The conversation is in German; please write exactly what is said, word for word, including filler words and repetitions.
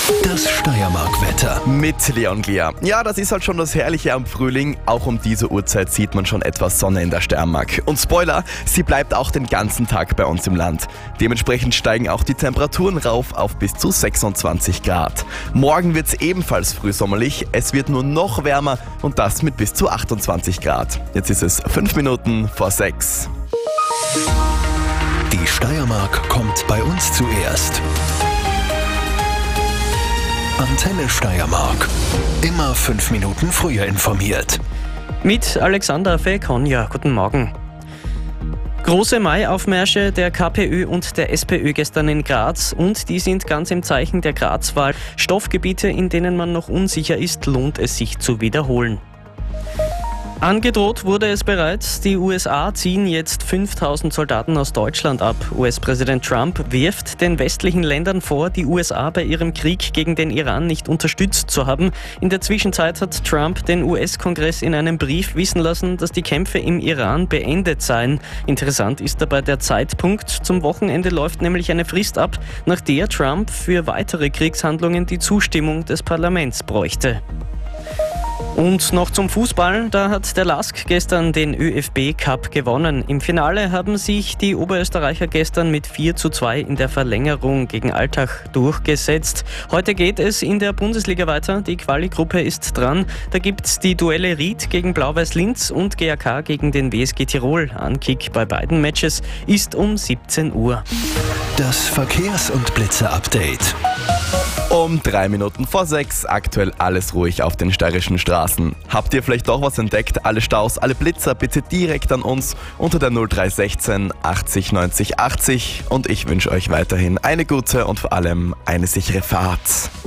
Das Steiermark-Wetter. Mit Leon Glier. Ja, das ist halt schon das Herrliche am Frühling. Auch um diese Uhrzeit sieht man schon etwas Sonne in der Steiermark. Und Spoiler, sie bleibt auch den ganzen Tag bei uns im Land. Dementsprechend steigen auch die Temperaturen rauf auf bis zu sechsundzwanzig Grad. Morgen wird es ebenfalls frühsommerlich. Es wird nur noch wärmer und das mit bis zu achtundzwanzig Grad. Jetzt ist es fünf Minuten vor sechs. Die Steiermark kommt bei uns zuerst. Antenne Steiermark. Immer fünf Minuten früher informiert. Mit Alexander Felkonja. Guten Morgen. Große Maiaufmärsche der KPÖ und der SPÖ gestern in Graz und die sind ganz im Zeichen der Grazwahl. Stoffgebiete, in denen man noch unsicher ist, lohnt es sich zu wiederholen. Angedroht wurde es bereits, die U S A ziehen jetzt fünftausend Soldaten aus Deutschland ab. U S-Präsident Trump wirft den westlichen Ländern vor, die U S A bei ihrem Krieg gegen den Iran nicht unterstützt zu haben. In der Zwischenzeit hat Trump den U S-Kongress in einem Brief wissen lassen, dass die Kämpfe im Iran beendet seien. Interessant ist dabei der Zeitpunkt. Zum Wochenende läuft nämlich eine Frist ab, nach der Trump für weitere Kriegshandlungen die Zustimmung des Parlaments bräuchte. Und noch zum Fußball, da hat der Lask gestern den ÖFB-Cup gewonnen. Im Finale haben sich die Oberösterreicher gestern mit vier zu zwei in der Verlängerung gegen Altach durchgesetzt. Heute geht es in der Bundesliga weiter, die Quali-Gruppe ist dran. Da gibt's die Duelle Ried gegen Blau-Weiß Linz und G A K gegen den W S G Tirol. Ankick bei beiden Matches ist um siebzehn Uhr. Das Verkehrs- und Blitzer-Update. Um drei Minuten vor sechs, aktuell alles ruhig auf den steirischen Straßen. Habt ihr vielleicht doch was entdeckt? Alle Staus, alle Blitzer bitte direkt an uns unter der null drei sechzehn achtzig neunzig achtzig und ich wünsche euch weiterhin eine gute und vor allem eine sichere Fahrt.